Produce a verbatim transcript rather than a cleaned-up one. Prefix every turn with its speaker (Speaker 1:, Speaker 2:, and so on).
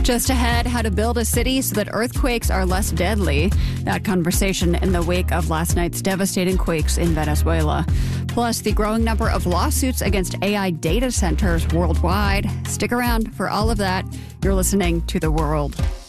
Speaker 1: Just ahead, how to build a city so that earthquakes are less deadly. That conversation in the wake of last night's devastating quakes in Venezuela. Plus, the growing number of lawsuits against A I data centers worldwide. Stick around for all of that. You're listening to The World.